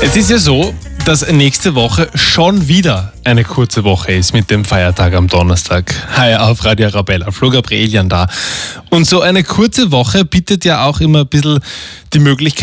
Es ist ja so, dass nächste Woche schon wieder eine kurze Woche ist mit dem Feiertag am Donnerstag. Hi auf Radio Arabella, Flo Gabrielian da. Und so eine kurze Woche bietet ja auch immer ein bisschen die Möglichkeit,